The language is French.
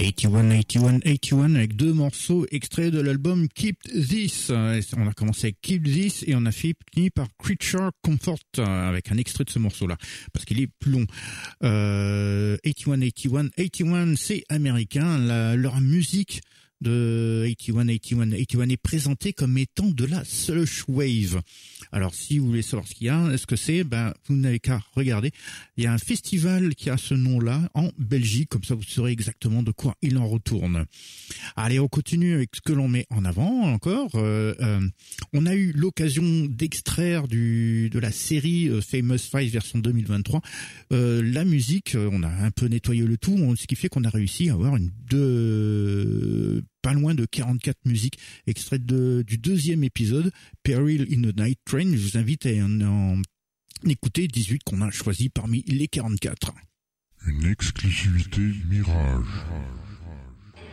81 avec deux morceaux extraits de l'album Keep This. On a commencé avec Keep This et on a fini par Creature Comfort avec un extrait de ce morceau-là parce qu'il est plus long. 81 c'est américain. Leur musique de 81 est présenté comme étant de la slush wave. Alors si vous voulez savoir ce que c'est, vous n'avez qu'à regarder. Il y a un festival qui a ce nom-là en Belgique, comme ça vous saurez exactement de quoi il en retourne. Allez, on continue avec ce que l'on met en avant encore. On a eu l'occasion d'extraire de la série Famous Five version 2023 la musique. On a un peu nettoyé le tout, ce qui fait qu'on a réussi à avoir pas loin de 44 musiques extraites du deuxième épisode, Peril in the Night Train. Je vous invite à en écouter 18 qu'on a choisi parmi les 44. Une exclusivité Mirage.